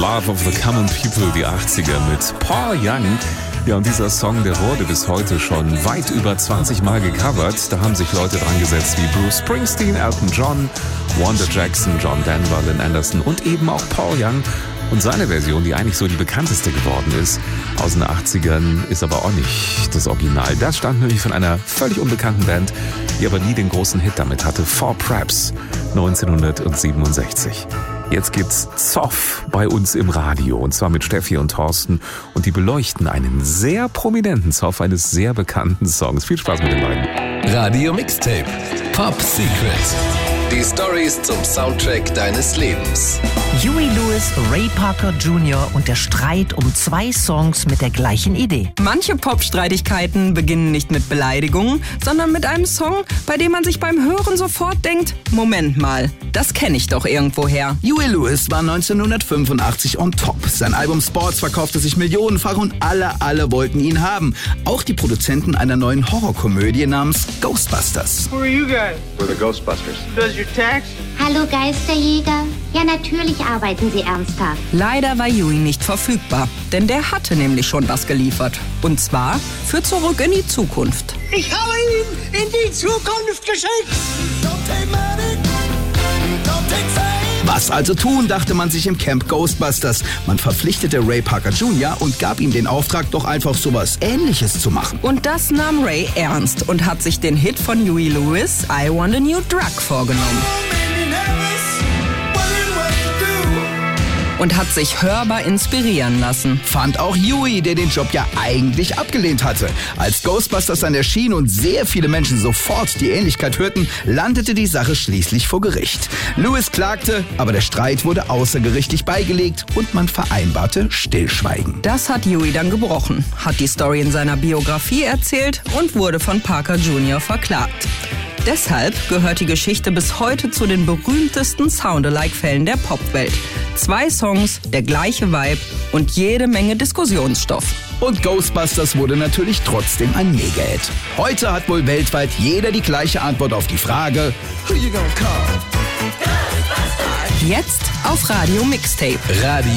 Love of the Common People, die 80er mit Paul Young. Ja, und dieser Song, der wurde bis heute schon weit über 20 Mal gecovert. Da haben sich Leute dran gesetzt wie Bruce Springsteen, Elton John, Wanda Jackson, John Denver, Lynn Anderson und eben auch Paul Young. Und seine Version, die eigentlich so die bekannteste geworden ist, aus den 80ern, ist aber auch nicht das Original. Das stammt nämlich von einer völlig unbekannten Band, die aber nie den großen Hit damit hatte, Four Preps, 1967. Jetzt gibt's Zoff bei uns im Radio, und zwar mit Steffi und Thorsten, und die beleuchten einen sehr prominenten Zoff eines sehr bekannten Songs. Viel Spaß mit den beiden. Radio Mixtape Pop Secret. Die Storys zum Soundtrack deines Lebens. Huey Lewis, Ray Parker Jr. und der Streit um 2 Songs mit der gleichen Idee. Manche Pop-Streitigkeiten beginnen nicht mit Beleidigungen, sondern mit einem Song, bei dem man sich beim Hören sofort denkt, Moment mal, das kenne ich doch irgendwoher. Huey Lewis war 1985 on top. Sein Album Sports verkaufte sich millionenfach und alle wollten ihn haben. Auch die Produzenten einer neuen Horrorkomödie namens Ghostbusters. Who are you guys? We're the Ghostbusters. Does your tax? Hallo Geisterjäger. Ja, natürlich arbeiten sie ernsthaft. Leider war Huey nicht verfügbar, denn der hatte nämlich schon was geliefert. Und zwar für Zurück in die Zukunft. Ich habe ihn in die Zukunft geschickt. Was also tun, dachte man sich im Camp Ghostbusters. Man verpflichtete Ray Parker Jr. und gab ihm den Auftrag, doch einfach sowas Ähnliches zu machen. Und das nahm Ray ernst und hat sich den Hit von Huey Lewis, I Want a New Drug, vorgenommen. Und hat sich hörbar inspirieren lassen. Fand auch Huey, der den Job ja eigentlich abgelehnt hatte. Als Ghostbusters dann erschien und sehr viele Menschen sofort die Ähnlichkeit hörten, landete die Sache schließlich vor Gericht. Lewis klagte, aber der Streit wurde außergerichtlich beigelegt und man vereinbarte Stillschweigen. Das hat Huey dann gebrochen, hat die Story in seiner Biografie erzählt und wurde von Parker Jr. verklagt. Deshalb gehört die Geschichte bis heute zu den berühmtesten Sound-alike-Fällen der Popwelt. 2 Songs, der gleiche Vibe und jede Menge Diskussionsstoff. Und Ghostbusters wurde natürlich trotzdem ein Mega-Hit. Heute hat wohl weltweit jeder die gleiche Antwort auf die Frage: Who you gonna call? Jetzt auf Radio Mixtape. Radio